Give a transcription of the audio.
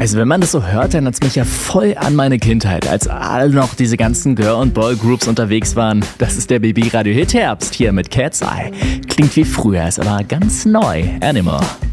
Also wenn man das so hört, dann hat's mich ja voll an meine Kindheit, als alle noch diese ganzen Girl- und Boy-Groups unterwegs waren. Das ist der Baby Radio Hit Herbst hier mit Cat's Eye. Klingt wie früher, ist aber ganz neu. Animal.